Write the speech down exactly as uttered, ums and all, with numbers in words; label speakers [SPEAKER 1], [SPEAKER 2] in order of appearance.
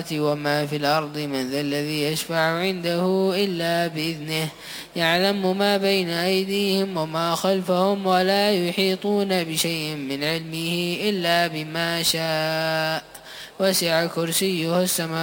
[SPEAKER 1] وما في الأرض من ذا الذي يشفع عنده إلا بإذنه يعلم ما بين أيديهم وما خلفهم ولا يحيطون بشيء من علمه إلا بما شاء وسع كرسيه السماوات